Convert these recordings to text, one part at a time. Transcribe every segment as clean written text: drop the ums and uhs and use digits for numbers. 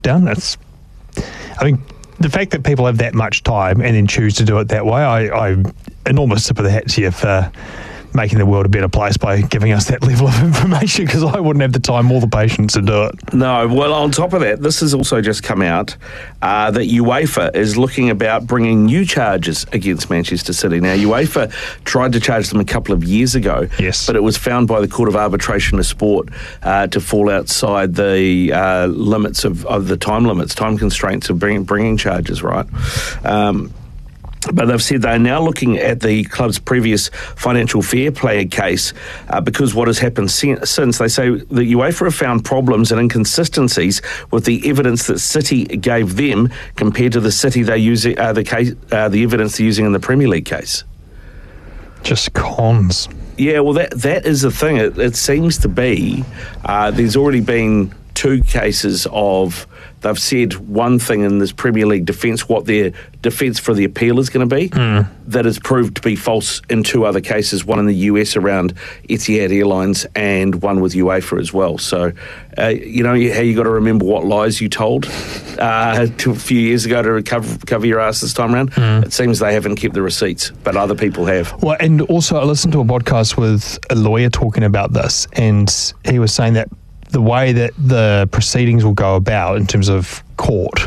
down. I mean, the fact that people have that much time and then choose to do it that way, I enormous tip of the hat to you for making the world a better place by giving us that level of information, because I wouldn't have the time or the patience to do it. No, well, on top of that, this has also just come out that UEFA is looking about bringing new charges against Manchester City. Now, UEFA tried to charge them a couple of years ago, yes, but it was found by the Court of Arbitration of Sport to fall outside the limits of the time constraints of bringing charges, right? But they've said they're now looking at the club's previous financial fair play case because what has happened since. They say that UEFA have found problems and inconsistencies with the evidence that City gave them compared to the City they use the evidence they're using in the Premier League case. Just cons. Yeah, well, that is the thing. It seems to be there's already been two cases of they've said one thing in this Premier League defence, what their defence for the appeal is going to be, that has proved to be false in two other cases, one in the US around Etihad Airlines and one with UEFA as well. So, you know how you got to remember what lies you told a few years ago to cover your ass this time around. It seems they haven't kept the receipts, but other people have. Well, and also I listened to a podcast with a lawyer talking about this, and he was saying that the way that the proceedings will go about in terms of court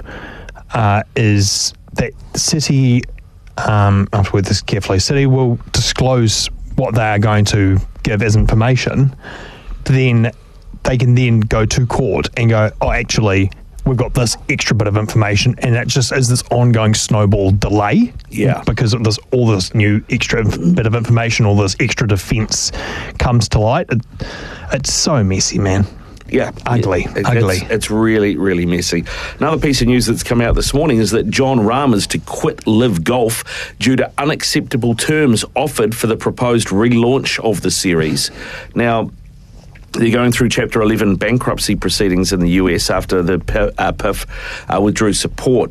is that City, I have to word this carefully, City will disclose what they are going to give as information, then they can then go to court and go, oh, actually, we've got this extra bit of information, and it just is this ongoing snowball delay. Yeah. Because of all this new extra bit of information, all this extra defence comes to light. It's so messy, man. Yeah. Ugly. It's really, really messy. Another piece of news that's come out this morning is that Jon Rahm is to quit Live Golf due to unacceptable terms offered for the proposed relaunch of the series. Now, they're going through Chapter 11 bankruptcy proceedings in the US after the PIF withdrew support.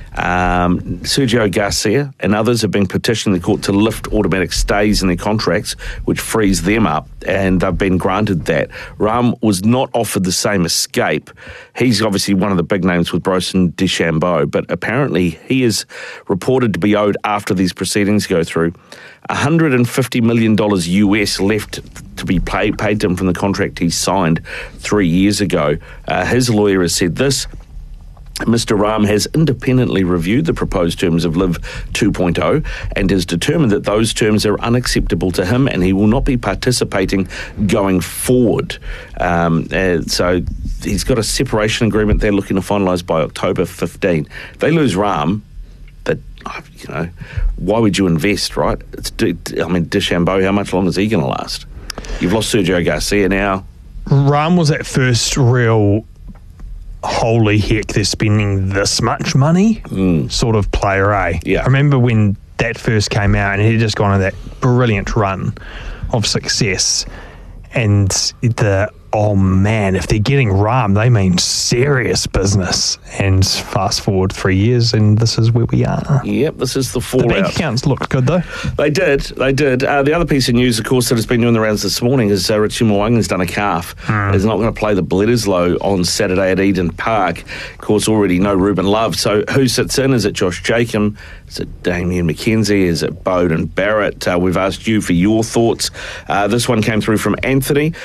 Sergio Garcia and others have been petitioning the court to lift automatic stays in their contracts, which frees them up, and they've been granted that. Rahm was not offered the same escape. He's obviously one of the big names with Bryson DeChambeau, but apparently he is reported to be owed, after these proceedings go through, $150 million US left to be paid to him from the contract he signed 3 years ago. His lawyer has said this: Mr. Rahm has independently reviewed the proposed terms of Live 2.0 and has determined that those terms are unacceptable to him, and he will not be participating going forward. So he's got a separation agreement they're looking to finalise by October 15. If they lose Rahm, why would you invest, right? DeChambeau, how much longer is he going to last? You've lost Sergio Garcia now. Rahm was that first real holy heck, they're spending this much money sort of player, eh? Yeah. I remember when that first came out and he'd just gone on that brilliant run of success, and oh man, if they're getting Rahm, they mean serious business. And fast forward 3 years and this is where we are. Yep, this is the fallout. The bank accounts looked good though. They did. The other piece of news, of course, that has been doing the rounds this morning is Richie Mwanga's done a calf. He's not going to play the Bledisloe on Saturday at Eden Park. Of course, already no Ruben Love. So who sits in? Is it Josh Jacob? Is it Damien McKenzie? Is it Bowden Barrett? We've asked you for your thoughts. This one came through from Anthony.